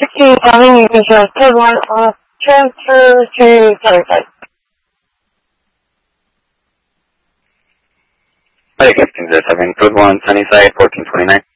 16 Avenue, Visual, third one, transfer to Sunnyside. Hi, Captain 07, code 1, Sunnyside, 1429.